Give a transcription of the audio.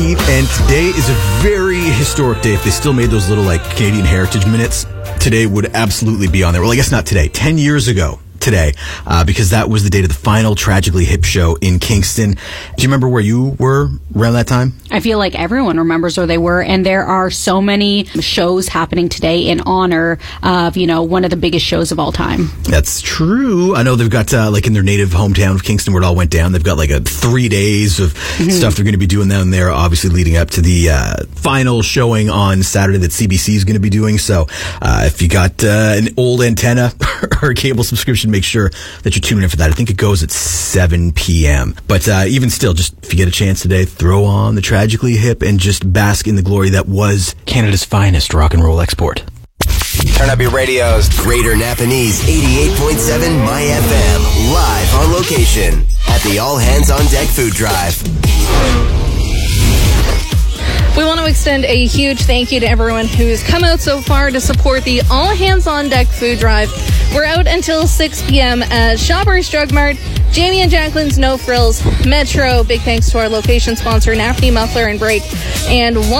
15th, and today is a very historic day. If they still made those little, Canadian Heritage minutes, today would absolutely be on there. Well, I guess not today. 10 years ago today, because that was the date of the final Tragically Hip show in Kingston. Do you remember where you were around that time? I feel like everyone remembers where they were, and there are so many shows happening today in honor of, one of the biggest shows of all time. That's true. I know they've got, in their native hometown of Kingston where it all went down, they've got 3 days of stuff they're going to be doing down there, obviously leading up to the final showing on Saturday that CBC is going to be doing. So if you got an old antenna or a cable subscription, make sure that you're tuning in for that. I think it goes at 7 p.m. But even still, just if you get a chance today, throw on the Tragically Hip and just bask in the glory that was Canada's finest rock and roll export. Turn up your radios. Greater Napanese 88.7 My FM. Live on location at the All Hands on Deck Food Drive. We want to extend a huge thank you to everyone who's come out so far to support the All Hands on Deck Food Drive. We're out until 6 p.m. at Shoppers Drug Mart, Jamie and Jacqueline's No Frills, Metro. Big thanks to our location sponsor, Naphne Muffler and Brake, and